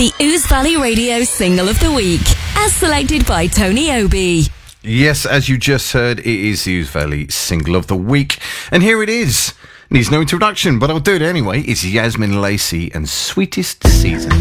The Ouse Valley Radio Single of the Week, as selected by Tony Obi. Yes, as you just heard, it is the Ouse Valley Single of the Week. And here it is. Needs no introduction, but I'll do it anyway. It's Yasmin Lacey and Sweetest Season.